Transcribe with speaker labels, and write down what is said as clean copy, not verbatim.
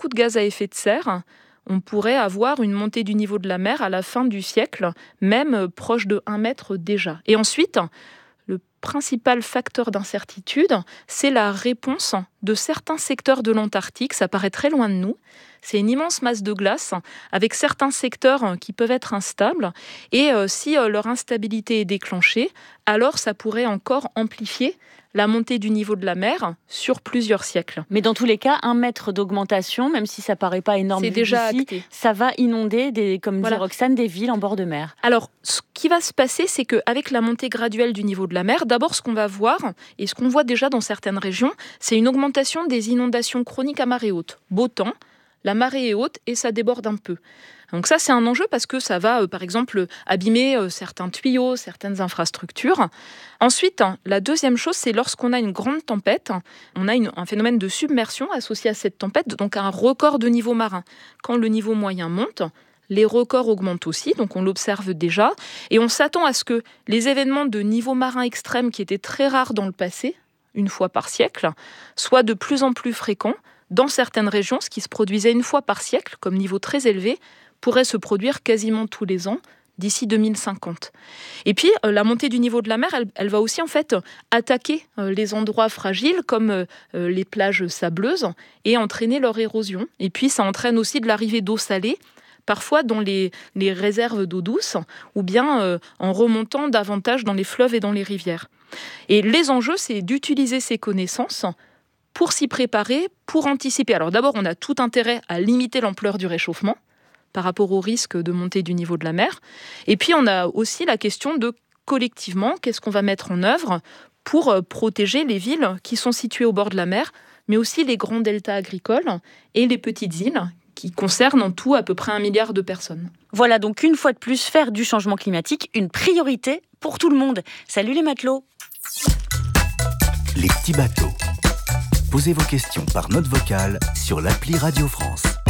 Speaker 1: beaucoup de gaz à effet de serre, on pourrait avoir une montée du niveau de la mer à la fin du siècle, même proche de 1 mètre déjà. Et ensuite, le principal facteur d'incertitude, c'est la réponse de certains secteurs de l'Antarctique. Ça paraît très loin de nous. C'est une immense masse de glace avec certains secteurs qui peuvent être instables. Et si leur instabilité est déclenchée, alors ça pourrait encore amplifier la montée du niveau de la mer sur plusieurs siècles.
Speaker 2: Mais dans tous les cas, 1 mètre d'augmentation, même si ça paraît pas énorme,
Speaker 1: c'est déjà
Speaker 2: d'ici,
Speaker 1: acté.
Speaker 2: Ça va inonder, comme dit Roxane, des villes en bord de mer.
Speaker 1: Alors, ce qui va se passer, c'est qu'avec la montée graduelle du niveau de la mer, d'abord ce qu'on va voir, et ce qu'on voit déjà dans certaines régions, c'est une augmentation des inondations chroniques à marée haute. Beau temps, la marée est haute et ça déborde un peu. Donc ça, c'est un enjeu parce que ça va, par exemple, abîmer certains tuyaux, certaines infrastructures. Ensuite, la deuxième chose, c'est lorsqu'on a une grande tempête, on a un phénomène de submersion associé à cette tempête, donc un record de niveau marin. Quand le niveau moyen monte, les records augmentent aussi, donc on l'observe déjà. Et on s'attend à ce que les événements de niveau marin extrême, qui étaient très rares dans le passé, une fois par siècle, soient de plus en plus fréquents. Dans certaines régions, ce qui se produisait une fois par siècle, comme niveau très élevé, pourrait se produire quasiment tous les ans d'ici 2050. Et puis, la montée du niveau de la mer, elle va aussi en fait attaquer les endroits fragiles comme les plages sableuses et entraîner leur érosion. Et puis, ça entraîne aussi de l'arrivée d'eau salée, parfois dans les réserves d'eau douce ou bien en remontant davantage dans les fleuves et dans les rivières. Et les enjeux, c'est d'utiliser ces connaissances pour s'y préparer, pour anticiper. Alors d'abord, on a tout intérêt à limiter l'ampleur du réchauffement par rapport au risque de montée du niveau de la mer. Et puis, on a aussi la question de, collectivement, qu'est-ce qu'on va mettre en œuvre pour protéger les villes qui sont situées au bord de la mer, mais aussi les grands deltas agricoles et les petites îles qui concernent en tout à peu près 1 milliard de personnes.
Speaker 2: Voilà donc une fois de plus, faire du changement climatique une priorité pour tout le monde. Salut les matelots.
Speaker 3: Les petits bateaux. Posez vos questions par note vocale sur l'appli Radio France.